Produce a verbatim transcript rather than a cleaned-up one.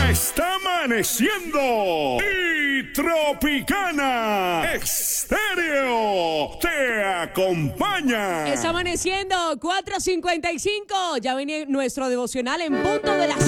Está amaneciendo y Tropicana Estéreo te acompaña. Está amaneciendo cuatro cincuenta y cinco. Ya viene nuestro devocional en punto de las